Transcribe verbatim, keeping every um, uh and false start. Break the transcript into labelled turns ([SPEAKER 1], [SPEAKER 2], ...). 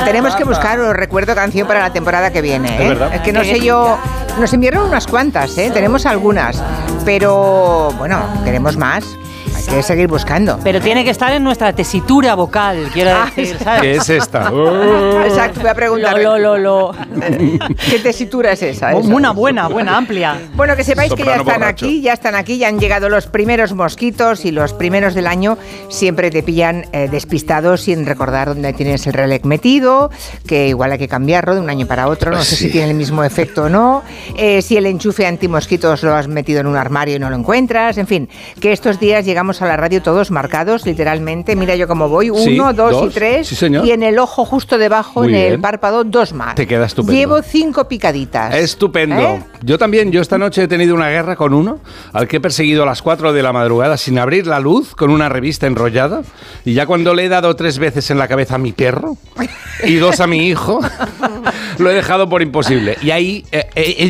[SPEAKER 1] tenemos que buscar, os recuerdo, canción para la temporada que viene. ¿eh?
[SPEAKER 2] Es verdad.
[SPEAKER 1] Es que no sé yo, nos enviaron unas cuantas, ¿eh? Tenemos algunas, pero bueno, queremos más. Hay que seguir buscando.
[SPEAKER 3] Pero tiene que estar en nuestra tesitura vocal, quiero
[SPEAKER 1] Ah,
[SPEAKER 3] decir, ¿sabes?
[SPEAKER 2] ¿Qué es esta?
[SPEAKER 1] Exacto, voy a preguntar.
[SPEAKER 3] Lo, lo, lo, lo.
[SPEAKER 1] ¿Qué tesitura es esa? esa?
[SPEAKER 3] Una buena, buena, amplia.
[SPEAKER 1] Bueno, que sepáis que ya
[SPEAKER 2] Soprano
[SPEAKER 1] están
[SPEAKER 2] borracho.
[SPEAKER 1] aquí, ya están aquí, ya han llegado los primeros mosquitos y los primeros del año siempre te pillan eh, despistados sin recordar dónde tienes el relé metido, que igual hay que cambiarlo de un año para otro, no sé
[SPEAKER 2] Sí.
[SPEAKER 1] si tiene el mismo efecto o no, eh, si el enchufe antimosquitos lo has metido en un armario y no lo encuentras, en fin, que estos días llegamos a la radio todos marcados, literalmente, mira yo cómo voy, uno,
[SPEAKER 2] Sí,
[SPEAKER 1] dos,
[SPEAKER 2] dos,
[SPEAKER 1] y tres,
[SPEAKER 2] sí, señor.
[SPEAKER 1] y en el ojo justo debajo,
[SPEAKER 2] Muy
[SPEAKER 1] en el
[SPEAKER 2] bien.
[SPEAKER 1] párpado, dos más.
[SPEAKER 2] Te queda estupendo.
[SPEAKER 1] Llevo cinco picaditas.
[SPEAKER 2] Estupendo.
[SPEAKER 1] ¿Eh?
[SPEAKER 2] Yo también, yo esta noche he tenido una guerra con uno al que he perseguido a las cuatro de la madrugada sin abrir la luz con una revista enrollada, y ya cuando le he dado tres veces en la cabeza a mi perro y dos a mi hijo, lo he dejado por imposible. Y ahí eh, he